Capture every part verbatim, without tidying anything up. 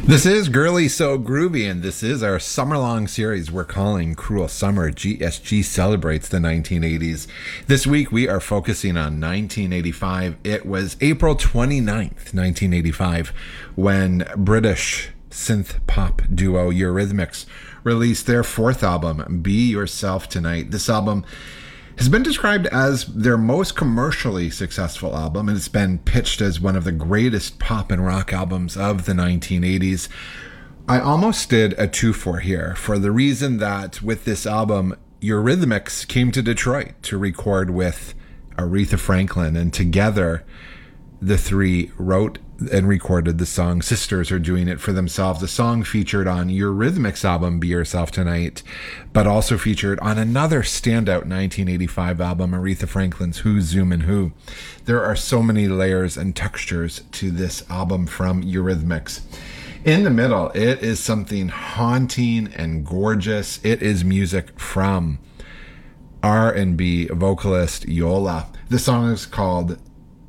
This is Girly So Groovy, and this is our summer-long series we're calling Cruel Summer. G S G celebrates the nineteen eighties. This week we are focusing on nineteen eighty-five. It was April twenty-ninth, nineteen eighty-five, when British synth pop duo Eurythmics released their fourth album, Be Yourself Tonight. This album has been described as their most commercially successful album, and it's been pitched as one of the greatest pop and rock albums of the nineteen eighties. I almost did a two for here for the reason that with this album, Eurythmics came to Detroit to record with Aretha Franklin, and together the three wrote and recorded the song Sisters Are Doing It For Themselves, a song featured on Eurythmics' album Be Yourself Tonight, but also featured on another standout nineteen eighty-five album, Aretha Franklin's Who's Zoomin' Who. There are so many layers and textures to this album from Eurythmics. In the middle, it is something haunting and gorgeous. It is music from R and B vocalist Yola. The song is called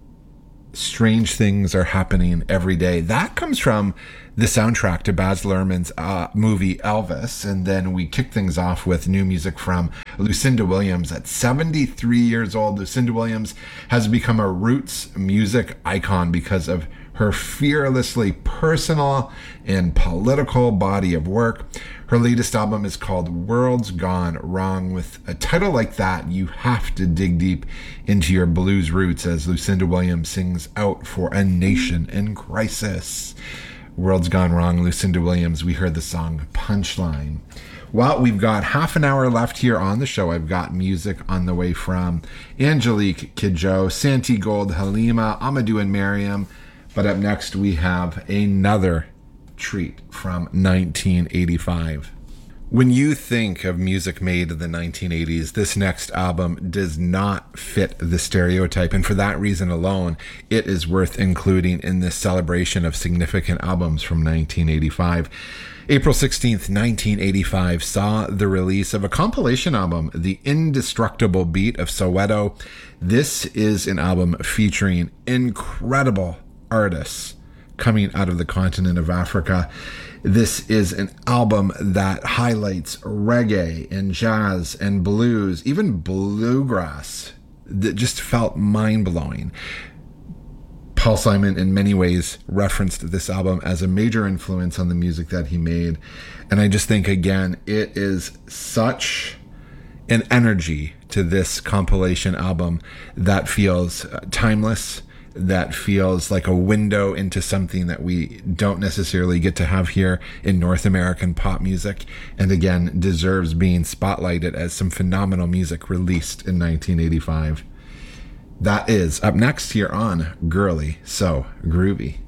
Strange Things Are Happening Every Day. That comes from the soundtrack to Baz Luhrmann's uh, movie Elvis. And then we kick things off with new music from Lucinda Williams. At seventy-three years old, Lucinda Williams has become a roots music icon because of her fearlessly personal and political body of work. Her latest album is called World's Gone Wrong. With a title like that, you have to dig deep into your blues roots as Lucinda Williams sings out for a nation in crisis. World's Gone Wrong, Lucinda Williams. We heard the song Punchline. Well, we've got half an hour left here on the show. I've got music on the way from Angelique Kidjo, Santi Gold, Halima, Amadou and Mariam. But up next, we have another treat from nineteen eighty-five. When you think of music made in the nineteen eighties, this next album does not fit the stereotype. And for that reason alone, it is worth including in this celebration of significant albums from nineteen eighty-five. April sixteenth, nineteen eighty-five saw the release of a compilation album, The Indestructible Beat of Soweto. This is an album featuring incredible artists coming out of the continent of Africa. This is an album that highlights reggae and jazz and blues, even bluegrass, that just felt mind-blowing. Paul Simon, in many ways, referenced this album as a major influence on the music that he made. And I just think, again, it is such an energy to this compilation album that feels uh, timeless, that feels like a window into something that we don't necessarily get to have here in North American pop music, and again, deserves being spotlighted as some phenomenal music released in nineteen eighty-five. That is up next here on Girly So Groovy.